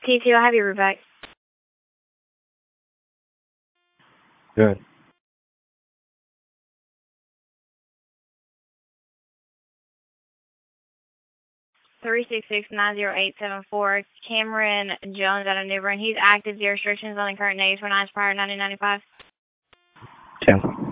T2, I have your route back. Good. 366-90874, Cameron Jones out of New Bern. He's active. Zero restrictions on the current days for 9 prior 1995. 10.